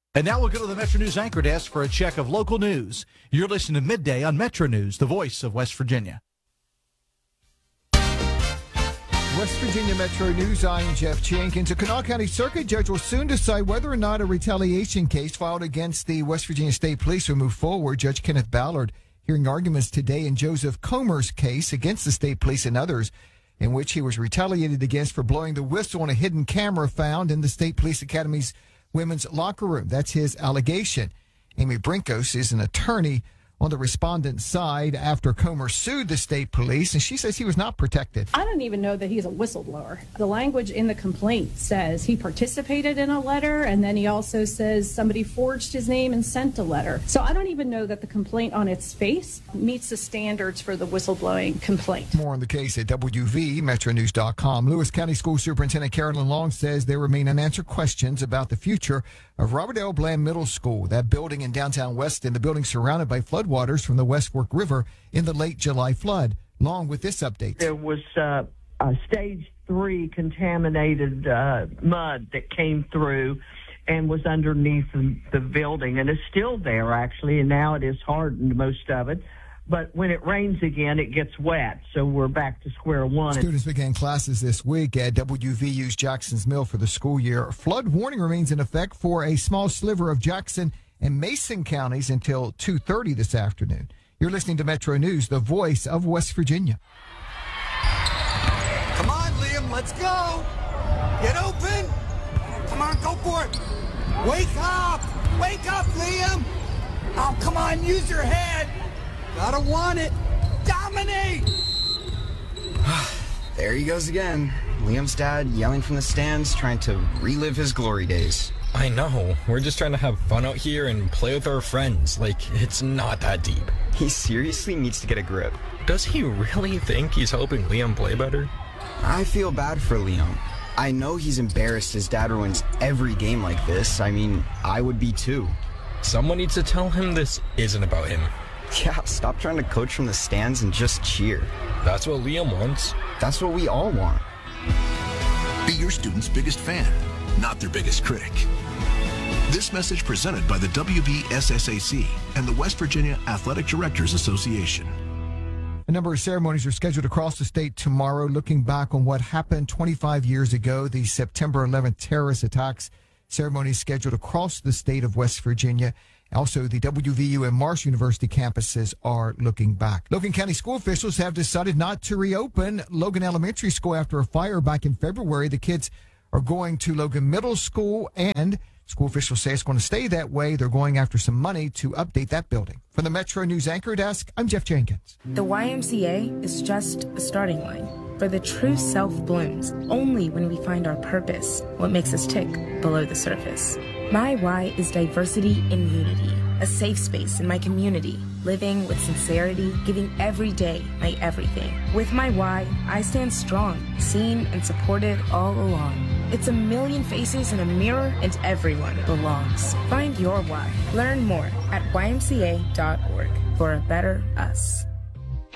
And now we'll go to the Metro News anchor desk for a check of local news. You're listening to Midday on Metro News, the voice of West Virginia. West Virginia Metro News, I'm Jeff Jenkins. A Kanawha County Circuit judge will soon decide whether or not a retaliation case filed against the West Virginia State Police will move forward. Judge Kenneth Ballard hearing arguments today in Joseph Comer's case against the state police and others, in which he was retaliated against for blowing the whistle on a hidden camera found in the State Police Academy's women's locker room. That's his allegation. Amy Brinkos is an attorney on the respondent's side after Comer sued the state police, and she says he was not protected. I don't even know that he's a whistleblower. The language in the complaint says he participated in a letter, and then he also says somebody forged his name and sent a letter. So I don't even know that the complaint on its face meets the standards for the whistleblowing complaint. More on the case at WVMetroNews.com. Lewis County School Superintendent Carolyn Long says there remain unanswered questions about the future of Robert L. Bland Middle School. That building in downtown Weston, the building surrounded by floodwaters from the West Fork River in the late July flood. Long with this update. There was a stage 3 contaminated mud that came through and was underneath the building, and it's still there actually, and now it is hardened, most of it. But when it rains again, it gets wet, so we're back to square one. Students began classes this week at WVU's Jackson's Mill for the school year. Flood warning remains in effect for a small sliver of Jackson and Mason counties until 2:30 this afternoon. You're listening to Metro News, the voice of West Virginia. Come on, Liam, let's go. Get open. Come on, go for it. Wake up. Wake up, Liam. Oh, come on, use your head. Gotta want it. Dominate! There he goes again. Liam's dad yelling from the stands, trying to relive his glory days. I know. We're just trying to have fun out here and play with our friends. Like, it's not that deep. He seriously needs to get a grip. Does he really think he's helping Liam play better? I feel bad for Liam. I know he's embarrassed his dad ruins every game like this. I mean, I would be too. Someone needs to tell him this isn't about him. Yeah, stop trying to coach from the stands and just cheer. That's what Liam wants. That's what we all want. Be your student's biggest fan, not their biggest critic. This message presented by the WVSSAC and the West Virginia Athletic Directors Association. A number of ceremonies are scheduled across the state tomorrow, looking back on what happened 25 years ago, the September 11th terrorist attacks. Ceremonies scheduled across the state of West Virginia. Also, the WVU and Marshall University campuses are looking back. Logan County school officials have decided not to reopen Logan Elementary School after a fire back in February. The kids are going to Logan Middle School, and school officials say it's going to stay that way. They're going after some money to update that building. From the Metro News anchor desk, I'm Jeff Jenkins. The YMCA is just a starting line. For the true self blooms only when we find our purpose, what makes us tick below the surface. My why is diversity and unity, a safe space in my community, living with sincerity, giving every day my everything. With my why, I stand strong, seen and supported all along. It's a million faces in a mirror, and everyone belongs. Find your why. Learn more at ymca.org for a better us.